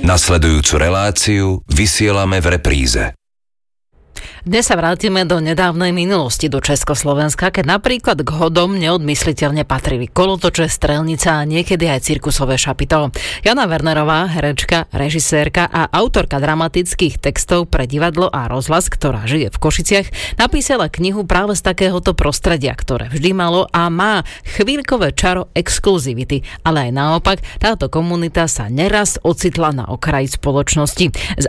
Nasledujúcu reláciu vysielame v repríze. Dnes sa vrátime do nedávnej minulosti, do Československa, keď napríklad k hodom neodmysliteľne patrili kolotoče, strelnica a niekedy aj cirkusové šapito. Jana Wernerová, herečka, režisérka a autorka dramatických textov pre divadlo a rozhlas, ktorá žije v Košiciach, napísala knihu práve z takéhoto prostredia, ktoré vždy malo a má chvíľkové čaro exkluzivity. Ale aj naopak, táto komunita sa neraz ocitla na okraji spoločnosti. S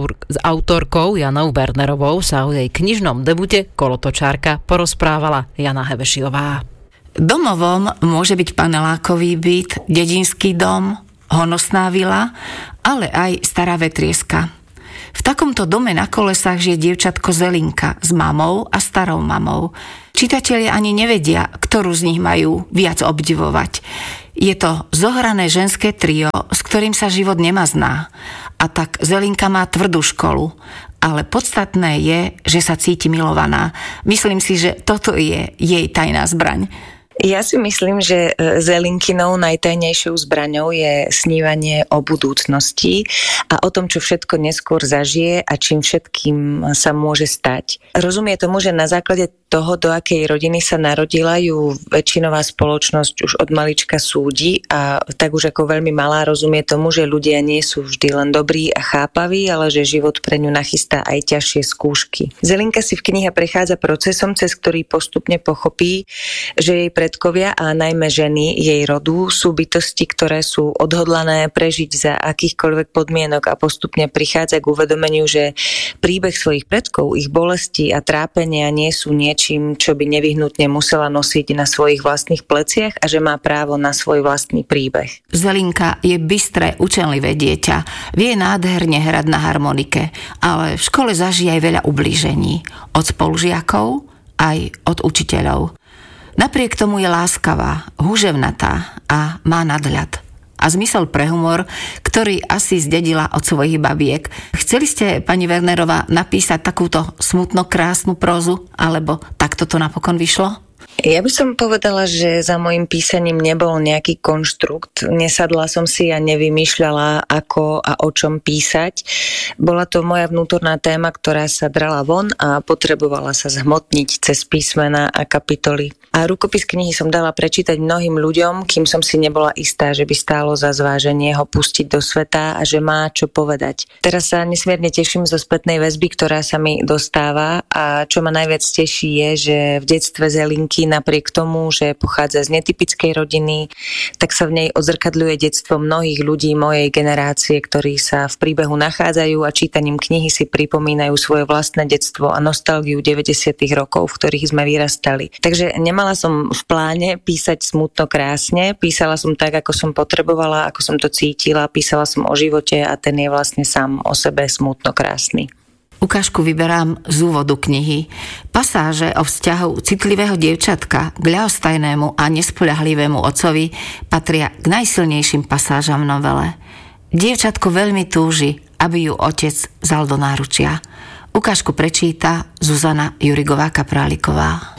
autorkou Janou Wernerovou sa o jej knižnom debute Kolotočárka porozprávala Jana Hevešiová. Domovom môže byť panelákový byt, dedinský dom, honosná vila, ale aj stará vetrieska. V takomto dome na kolesách žije dievčatko Zelinka s mamou a starou mamou. Čitatelia ani nevedia, ktorú z nich majú viac obdivovať. Je to zohrané ženské trio, s ktorým sa život nemazná. A tak Zelinka má tvrdú školu. Ale podstatné je, že sa cíti milovaná. Myslím si, že toto je jej tajná zbraň. Ja si myslím, že Zelinkinou najtajnejšou zbraňou je snívanie o budúcnosti a o tom, čo všetko neskôr zažije a čím všetkým sa môže stať. Rozumie tomu, že na základe toho, do akej rodiny sa narodila, ju väčšinová spoločnosť už od malička súdi a tak už ako veľmi malá rozumie tomu, že ľudia nie sú vždy len dobrí a chápaví, ale že život pre ňu nachystá aj ťažšie skúšky. Zelinka si v knihe prechádza procesom, cez ktorý postupne pochopí, že jej predkovia a najmä ženy jej rodu sú bytosti, ktoré sú odhodlané prežiť za akýchkoľvek podmienok a postupne prichádza k uvedomeniu, že príbeh svojich predkov, ich bolesti a trápenia nie sú niečím, čo by nevyhnutne musela nosiť na svojich vlastných pleciach a že má právo na svoj vlastný príbeh. Zelinka je bystré, učenlivé dieťa. Vie nádherne hrať na harmonike, ale v škole zažije aj veľa ublížení. Od spolužiakov aj od učiteľov. Napriek tomu je láskavá, húževnatá a má nadhľad. A zmysel pre humor, ktorý asi zdedila od svojich babiek. Chceli ste, pani Wernerová, napísať takúto smutno krásnu prózu? Alebo takto to napokon vyšlo? Ja by som povedala, že za mojím písaním nebol nejaký konštrukt. Nesadla som si a nevymýšľala, ako a o čom písať. Bola to moja vnútorná téma, ktorá sa drala von a potrebovala sa zhmotniť cez písmená a kapitoly. A rukopis knihy som dala prečítať mnohým ľuďom, kým som si nebola istá, že by stálo za zváženie ho pustiť do sveta a že má čo povedať. Teraz sa nesmierne teším zo spätnej väzby, ktorá sa mi dostáva a čo ma najviac teší je, že v detstve Zelinky napriek tomu, že pochádza z netypickej rodiny, tak sa v nej odzrkadľuje detstvo mnohých ľudí mojej generácie, ktorí sa v príbehu nachádzajú a čítaním knihy si pripomínajú svoje vlastné detstvo a nostalgiu 90. rokov, v ktorých sme vyrastali. Takže nemala som v pláne písať smutno krásne, písala som tak, ako som potrebovala, ako som to cítila, písala som o živote a ten je vlastne sám o sebe smutno krásny. Ukážku vyberám z úvodu knihy. Pasáže o vzťahu citlivého dievčatka k ľahostajnému a nespoľahlivému otcovi patria k najsilnejším pasážam v novele. Dievčatko veľmi túži, aby ju otec vzal do náručia. Ukážku prečíta Zuzana Jurigová-Kapráliková.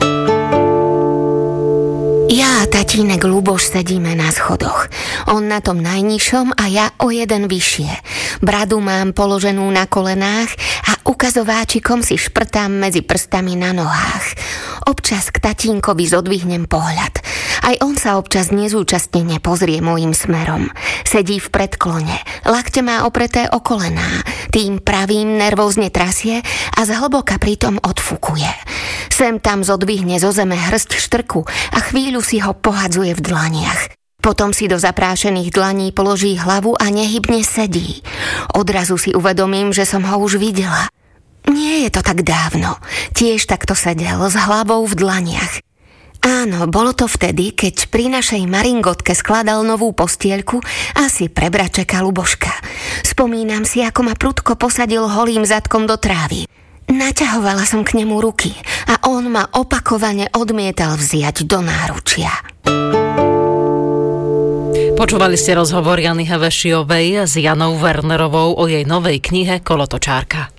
Ja a tatínek Ľuboš sedíme na schodoch. On na tom najnižšom a ja o jeden vyššie. Bradu mám položenú na kolenách a ukazováčikom si šprtám medzi prstami na nohách. Občas k tatínkovi zodvihnem pohľad. Aj on sa občas nezúčastnene pozrie mojím smerom. Sedí v predklone, lakte má opreté o kolená, tým pravým nervózne trasie a zhlboka pritom odfúkuje. Sem tam zodvihne zo zeme hrst štrku a chvíľu si ho pohadzuje v dlaniach. Potom si do zaprášených dlaní položí hlavu a nehybne sedí. Odrazu si uvedomím, že som ho už videla. Nie je to tak dávno. Tiež takto sedel s hlavou v dlaniach. Áno, bolo to vtedy, keď pri našej Maringotke skladal novú postieľku a si pre bračeka Ľuboška. Spomínam si, ako ma prudko posadil holým zadkom do trávy. Naťahovala som k nemu ruky a on ma opakovane odmietal vziať do náručia. Počúvali ste rozhovor Jany Hevešiovej s Janou Wernerovou o jej novej knihe Kolotočárka.